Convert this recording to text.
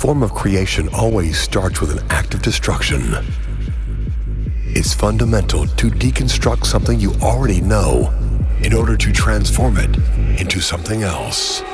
form of creation always starts with an act of destruction. It's fundamental to deconstruct something you already know in order to transform it into something else.